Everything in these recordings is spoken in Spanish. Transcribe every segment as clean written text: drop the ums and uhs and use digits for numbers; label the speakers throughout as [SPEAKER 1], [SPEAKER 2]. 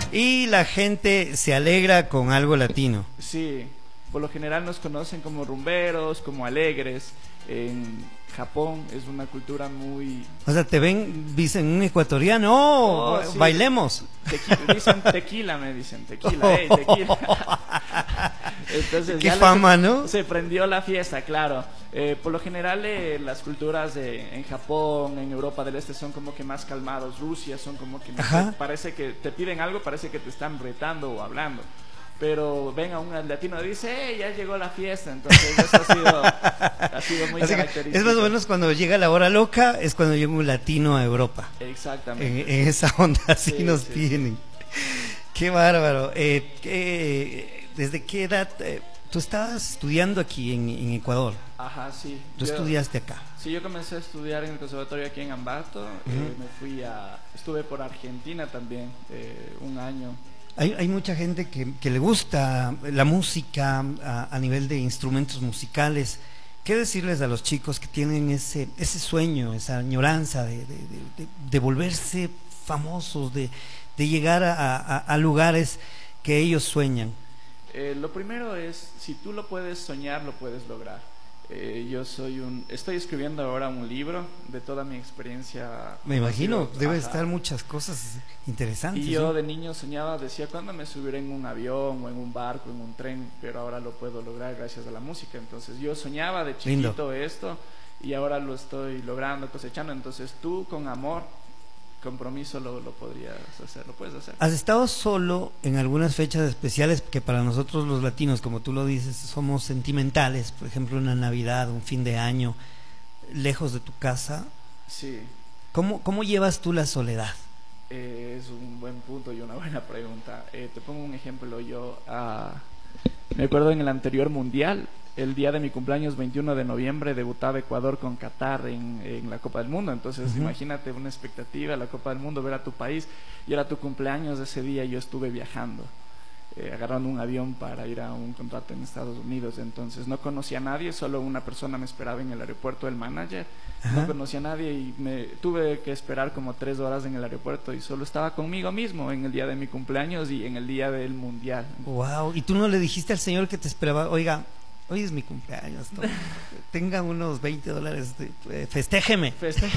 [SPEAKER 1] Y la gente se alegra con algo latino.
[SPEAKER 2] Sí, por lo general nos conocen como rumberos, como alegres. En Japón es una cultura muy...
[SPEAKER 1] O sea, te ven, dicen un ecuatoriano, oh,
[SPEAKER 2] sí.
[SPEAKER 1] bailemos.
[SPEAKER 2] Dicen tequila, me dicen tequila, tequila. Entonces,
[SPEAKER 1] qué fama, ¿no?
[SPEAKER 2] Se prendió la fiesta, claro. Por lo general las culturas en Japón, en Europa del Este son como que más calmados. Rusia son como que parece que te piden algo, parece que te están retando o hablando. Pero ven a un latino y dice, ya llegó la fiesta. Entonces eso ha sido muy característico.
[SPEAKER 1] Es más o menos cuando llega la hora loca, es cuando llega un latino a Europa.
[SPEAKER 2] Exactamente.
[SPEAKER 1] En esa onda así nos tienen. Qué bárbaro. ¿Desde qué edad? Tú estabas estudiando aquí en Ecuador.
[SPEAKER 2] Ajá, sí.
[SPEAKER 1] ¿Tú estudiaste acá?
[SPEAKER 2] Sí, yo comencé a estudiar en el conservatorio aquí en Ambato. Estuve por Argentina también, un año.
[SPEAKER 1] Hay mucha gente que le gusta la música a nivel de instrumentos musicales. ¿Qué decirles a los chicos que tienen ese sueño, esa añoranza de volverse famosos, de llegar a lugares que ellos sueñan?
[SPEAKER 2] Lo primero es, si tú lo puedes soñar, lo puedes lograr. Estoy escribiendo ahora un libro de toda mi experiencia.
[SPEAKER 1] Me imagino, debe estar muchas cosas interesantes.
[SPEAKER 2] Y yo de niño soñaba, decía, ¿cuándo me subiré en un avión o en un barco, en un tren? Pero ahora lo puedo lograr gracias a la música. Entonces yo soñaba de chiquito esto y ahora lo estoy logrando, cosechando. Entonces tú con amor, compromiso lo podrías hacer, lo puedes hacer.
[SPEAKER 1] ¿Has estado solo en algunas fechas especiales que para nosotros los latinos, como tú lo dices, somos sentimentales? Por ejemplo, una Navidad, un fin de año, lejos de tu casa.
[SPEAKER 2] Sí.
[SPEAKER 1] ¿Cómo llevas tú la soledad?
[SPEAKER 2] Es un buen punto y una buena pregunta. Te pongo un ejemplo. Me acuerdo en el anterior mundial, el día de mi cumpleaños, 21 de noviembre, debutaba Ecuador con Qatar en la Copa del Mundo. Entonces, imagínate una expectativa, la Copa del Mundo, ver a tu país, y era tu cumpleaños. Ese día yo estuve viajando, agarrando un avión para ir a un contrato en Estados Unidos. Entonces, no conocía a nadie, solo una persona me esperaba en el aeropuerto, el manager. No conocía a nadie y me tuve que esperar como 3 horas en el aeropuerto y solo estaba conmigo mismo en el día de mi cumpleaños y en el día del mundial.
[SPEAKER 1] Wow, ¿y tú no le dijiste al señor que te esperaba, oiga, hoy es mi cumpleaños, tenga unos $20, festéjeme?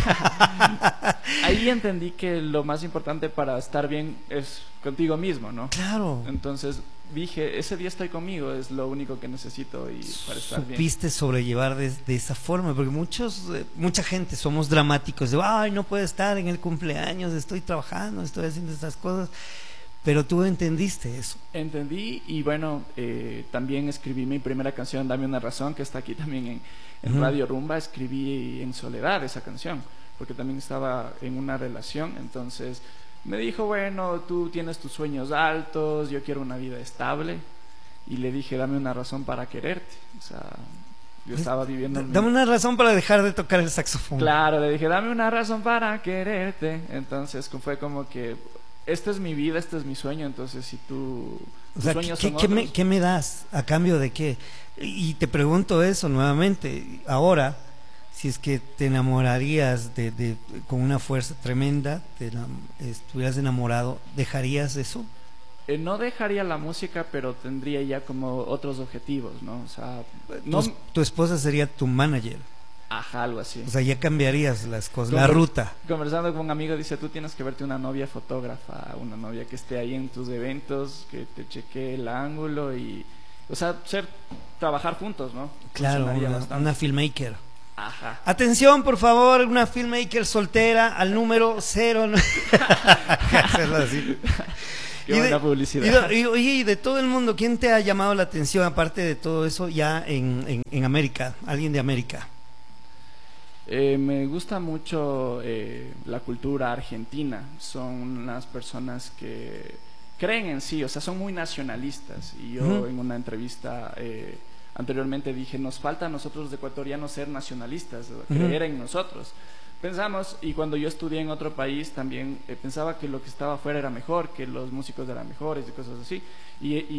[SPEAKER 2] Ahí entendí que lo más importante para estar bien es contigo mismo, ¿no?
[SPEAKER 1] Claro.
[SPEAKER 2] Entonces dije, ese día estoy conmigo, es lo único que necesito y para estar bien.
[SPEAKER 1] Supiste sobrellevar de esa forma, porque mucha gente somos dramáticos, de, ay, no puedo estar en el cumpleaños, estoy trabajando, estoy haciendo estas cosas. Pero tú entendiste eso.
[SPEAKER 2] Entendí y bueno, también escribí mi primera canción, Dame una razón, que está aquí también en Radio Rumba. Escribí en soledad esa canción, porque también estaba en una relación. Entonces me dijo, bueno, tú tienes tus sueños altos, yo quiero una vida estable. Y le dije, dame una razón para quererte. O sea, yo estaba viviendo...
[SPEAKER 1] Dame una razón para dejar de tocar el saxofón.
[SPEAKER 2] Claro, le dije, dame una razón para quererte. Entonces fue como que... esta es mi vida, este es mi sueño. Entonces si tus sueños son otros...
[SPEAKER 1] ¿Qué me das a cambio de qué? Y te pregunto eso nuevamente. Ahora, si es que te enamorarías con una fuerza tremenda, estuvieras enamorado, ¿dejarías eso?
[SPEAKER 2] No dejaría la música, pero tendría ya como otros objetivos, ¿no? O sea,
[SPEAKER 1] tu esposa sería tu manager.
[SPEAKER 2] Ajá, algo así.
[SPEAKER 1] O sea, ya cambiarías las cosas, la ruta.
[SPEAKER 2] Conversando con un amigo, dice, tú tienes que verte una novia fotógrafa, una novia que esté ahí en tus eventos, que te chequee el ángulo y... o sea, trabajar juntos, ¿no?
[SPEAKER 1] Claro, una filmmaker.
[SPEAKER 2] Ajá.
[SPEAKER 1] Atención, por favor, una filmmaker soltera al número 0. Hacerlo así.
[SPEAKER 2] Qué buena publicidad.
[SPEAKER 1] Y de todo el mundo, ¿quién te ha llamado la atención, aparte de todo eso, ya en América? ¿Alguien de América?
[SPEAKER 2] Me gusta mucho la cultura argentina. Son unas personas que creen en sí, o sea, son muy nacionalistas. Y yo en una entrevista anteriormente dije, nos falta a nosotros los ecuatorianos ser nacionalistas, creer en nosotros. Pensamos, y cuando yo estudié en otro país también pensaba que lo que estaba afuera era mejor, que los músicos eran mejores y cosas así. Y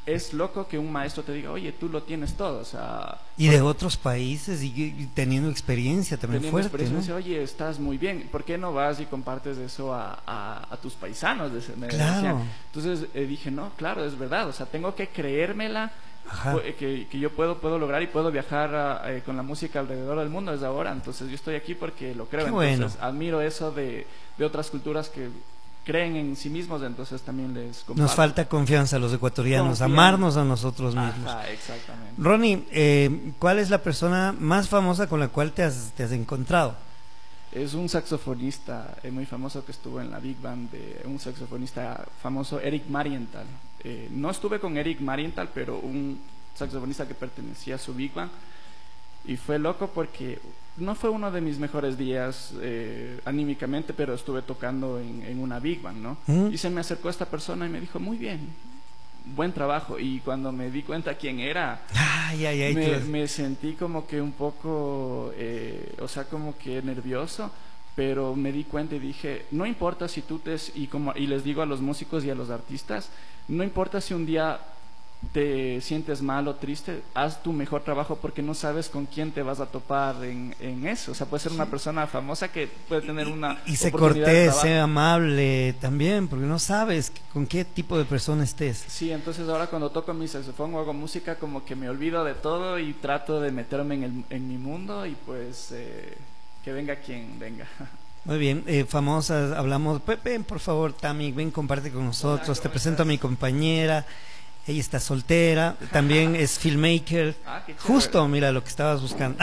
[SPEAKER 2] es loco que un maestro te diga, oye, tú lo tienes todo, o sea...
[SPEAKER 1] Y de otros países y teniendo experiencia también fuerte,
[SPEAKER 2] experiencia,
[SPEAKER 1] ¿no?
[SPEAKER 2] dice, oye, estás muy bien, ¿por qué no vas y compartes eso a tus paisanos?
[SPEAKER 1] Claro.
[SPEAKER 2] Decían. Entonces dije, no, claro, es verdad, o sea, tengo que creérmela, que yo puedo lograr y puedo viajar con la música alrededor del mundo desde ahora, entonces yo estoy aquí porque lo creo.
[SPEAKER 1] Qué
[SPEAKER 2] Entonces
[SPEAKER 1] bueno.
[SPEAKER 2] admiro eso de otras culturas que creen en sí mismos, entonces también les comparto.
[SPEAKER 1] Nos falta confianza a los ecuatorianos, amarnos a nosotros mismos.
[SPEAKER 2] Ajá, exactamente.
[SPEAKER 1] Ronnie, ¿cuál es la persona más famosa con la cual te has encontrado?
[SPEAKER 2] Es un saxofonista muy famoso que estuvo en la Big Band, un saxofonista famoso, Eric Marienthal. No estuve con Eric Marienthal, pero un saxofonista que pertenecía a su Big Band. Y fue loco porque no fue uno de mis mejores días anímicamente, pero estuve tocando en una Big Band, ¿no? Y se me acercó esta persona y me dijo, muy bien, buen trabajo. Y cuando me di cuenta quién era, me sentí como que un poco, o sea, como que nervioso, pero me di cuenta y dije, no importa si tú y les digo a los músicos y a los artistas, no importa si un día te sientes mal o triste, haz tu mejor trabajo porque no sabes con quién te vas a topar en eso. O sea, puede ser una persona famosa que puede tener una
[SPEAKER 1] y sé
[SPEAKER 2] oportunidad
[SPEAKER 1] cortés, sé amable también, porque no sabes con qué tipo de persona estés.
[SPEAKER 2] Sí, entonces ahora cuando toco mi saxofón o hago música, como que me olvido de todo y trato de meterme en mi mundo y pues que venga quien venga.
[SPEAKER 1] Muy bien, famosas, hablamos. Ven, por favor, Tami, ven, comparte con nosotros.
[SPEAKER 2] Hola,
[SPEAKER 1] te presento
[SPEAKER 2] estás?
[SPEAKER 1] a mi compañera. Ella está soltera, también es filmmaker.
[SPEAKER 2] Qué chévere.
[SPEAKER 1] Justo, mira lo que estabas buscando.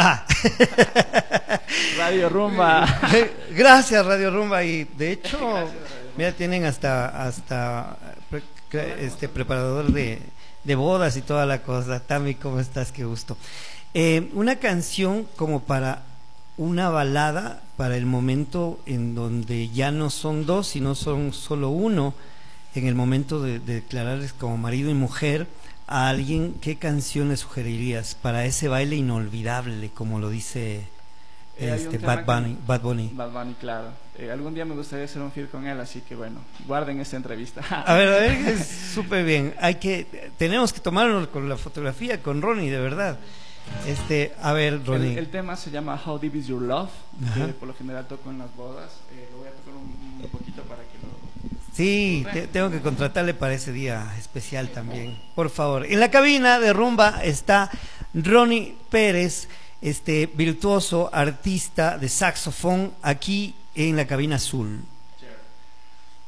[SPEAKER 2] Radio Rumba.
[SPEAKER 1] Gracias, Radio Rumba. Y de hecho, mira, tienen hasta preparador de bodas y toda la cosa. Tami, ¿cómo estás? Qué gusto. Una canción como para una balada, para el momento en donde ya no son dos, sino son solo uno. En el momento de declararles como marido y mujer a alguien, ¿qué canción le sugerirías para ese baile inolvidable, como lo dice Bad Bunny?
[SPEAKER 2] Bad Bunny, claro. Algún día me gustaría hacer un feat con él, así que bueno, guarden esta entrevista.
[SPEAKER 1] A ver, súper bien. Tenemos que tomarnos con la fotografía con Ronnie, de verdad. A ver, Ronnie.
[SPEAKER 2] El tema se llama How Deep Is Your Love, que por lo general toco en las bodas. Lo voy a tocar un poquito para que lo...
[SPEAKER 1] Sí, tengo que contratarle para ese día especial también, por favor. En la cabina de Rumba está Ronnie Pérez, virtuoso artista de saxofón, aquí en la cabina azul.